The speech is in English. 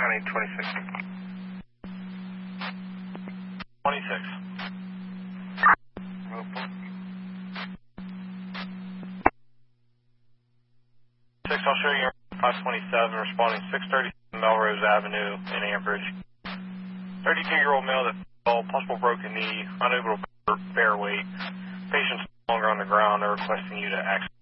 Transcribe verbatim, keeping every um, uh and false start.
County twenty-six. twenty-six. six, I'll show you five twenty-seven responding six thirty-seven Melrose Avenue in Amherst. thirty-two-year-old male that fell, possible broken knee, unable to bear weight. Patient's no longer on the ground. They're requesting you to access